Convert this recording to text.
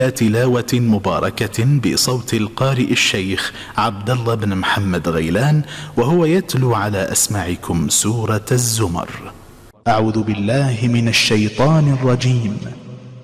تلاوة مباركة بصوت القارئ الشيخ عبد الله بن محمد غيلان، وهو يتلو على أسماعكم سورة الزمر. أعوذ بالله من الشيطان الرجيم.